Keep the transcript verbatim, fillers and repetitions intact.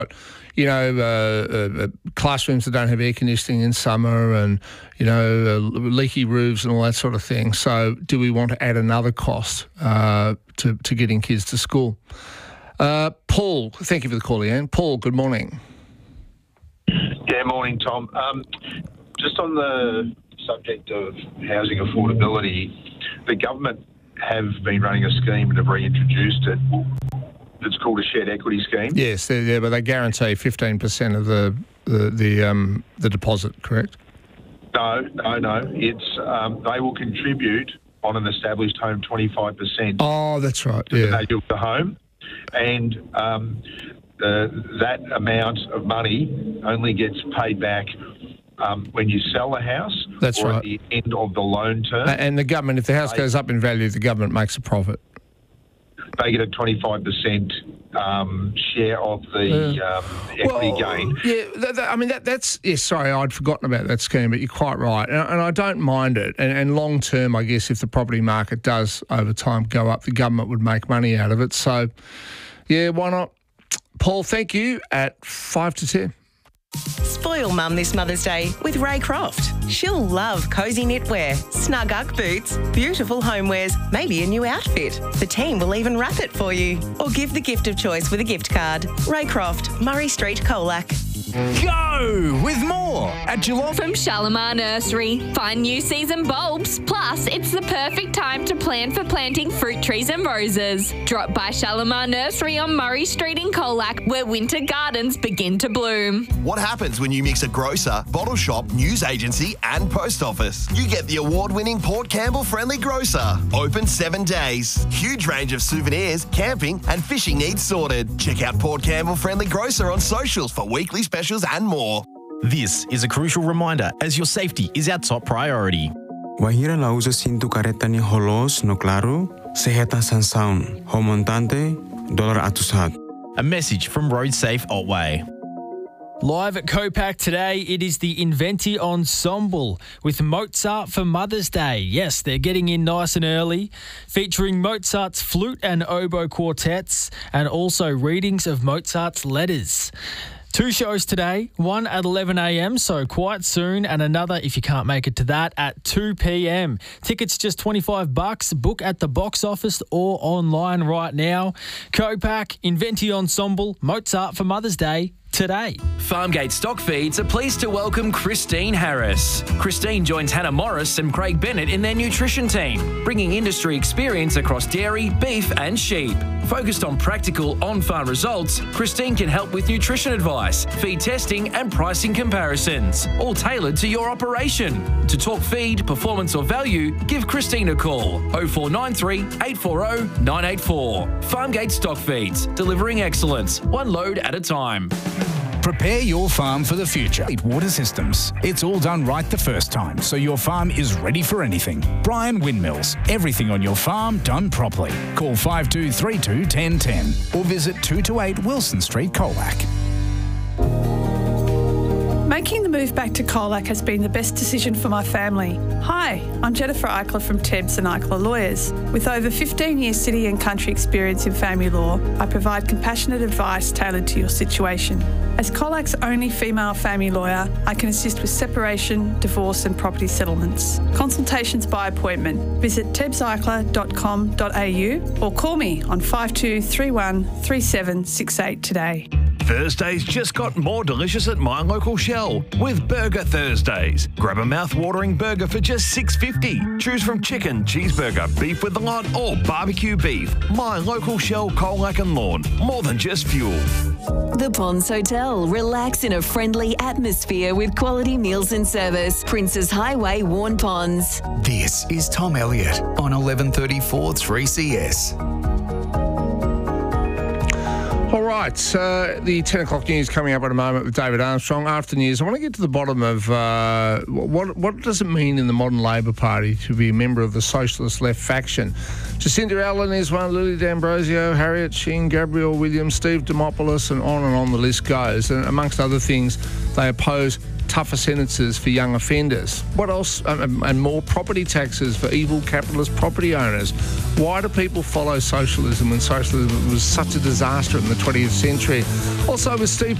You know, uh, uh, classrooms that don't have air conditioning in summer and, you know, uh, leaky roofs and all that sort of thing. So do we want to add another cost uh, to, to getting kids to school? Uh, Paul, thank you for the call, Leanne. Paul, good morning. Yeah, morning, Tom. Um, just on the subject of housing affordability, the government have been running a scheme and have reintroduced it. It's called a shared equity scheme. Yes, they're there, but they guarantee fifteen percent of the the the, um, the deposit, correct? No, no, no. It's um, they will contribute on an established home twenty-five percent. Oh, that's right. To yeah. the value of the home, and um, uh, that amount of money only gets paid back um, when you sell the house. That's or right. At the end of the loan term. And the government, if the house they, goes up in value, the government makes a profit. They get a twenty-five percent um, share of the Uh, um, equity well, gain. Yeah, that, that, I mean, that, that's, yes, sorry, I'd forgotten about that scheme, but you're quite right. And, and I don't mind it. And, and long term, I guess, if the property market does over time go up, the government would make money out of it. So, yeah, why not? Paul, thank you at five to ten. Spoil Mum this Mother's Day with Ray Croft. She'll love cosy knitwear, snug Ugg boots, beautiful homewares, maybe a new outfit. The team will even wrap it for you. Or give the gift of choice with a gift card. Ray Croft, Murray Street, Colac. Go with more at Geelong. From Shalimar Nursery, find new season bulbs. Plus, it's the perfect time to plan for planting fruit trees and roses. Drop by Shalimar Nursery on Murray Street in Colac, where winter gardens begin to bloom. What happens when you mix a grocer, bottle shop, news agency and post office? You get the award-winning Port Campbell Friendly Grocer. Open seven days. Huge range of souvenirs, camping and fishing needs sorted. Check out Port Campbell Friendly Grocer on socials for weekly specials and more. This is a crucial reminder as your safety is our top priority. Wahira la usa cinto careta ni holos no claro, seheta san sound, homontante, dollar atusat. A message from RoadSafe Otway. Live at Copac today, it is the Inventi Ensemble with Mozart for Mother's Day. Yes, they're getting in nice and early, featuring Mozart's flute and oboe quartets and also readings of Mozart's letters. Two shows today, one at eleven a m, so quite soon, and another, if you can't make it to that, at two p m. Tickets just twenty-five bucks. Book at the box office or online right now. Copac, Inventi Ensemble, Mozart for Mother's Day. Today. Farmgate Stock Feeds are pleased to welcome Christine Harris. Christine joins Hannah Morris and Craig Bennett in their nutrition team, bringing industry experience across dairy, beef and sheep. Focused on practical on-farm results, Christine can help with nutrition advice, feed testing and pricing comparisons, all tailored to your operation. To talk feed, performance or value, give Christine a call oh four nine three, eight four oh, nine eight four. Farmgate Stock Feeds, delivering excellence, one load at a time. Prepare your farm for the future. Water systems. It's all done right the first time, so your farm is ready for anything. Brian Windmills. Everything on your farm done properly. Call five two three two, one oh one oh or visit two two eight Wilson Street, Colac. Making the move back to Colac has been the best decision for my family. Hi, I'm Jennifer Eichler from Tebbs and Eichler Lawyers. With over fifteen years city and country experience in family law, I provide compassionate advice tailored to your situation. As Colac's only female family lawyer, I can assist with separation, divorce and property settlements. Consultations by appointment. Visit tebbs eichler dot com dot a u or call me on five two three one, three seven six eight today. Thursdays just got more delicious at My Local Shell with Burger Thursdays. Grab a mouth-watering burger for just six dollars fifty. Choose from chicken, cheeseburger, beef with a lot or barbecue beef. My Local Shell, Colac and Lawn. More than just fuel. The Ponds Hotel. Relax in a friendly atmosphere with quality meals and service. Princes Highway, Warn Ponds. This is Tom Elliott on eleven thirty-four three C S. All right, uh, the ten o'clock news coming up in a moment with David Armstrong. After news, I want to get to the bottom of uh, what what does it mean in the modern Labor Party to be a member of the socialist left faction. Jacinda Allen is one, Lily D'Ambrosio, Harriet Sheen, Gabrielle Williams, Steve Demopoulos, and on and on the list goes. And amongst other things, they oppose tougher sentences for young offenders. What else? Um, and more property taxes for evil capitalist property owners. Why do people follow socialism when socialism was such a disaster in the twentieth century? Also with Steve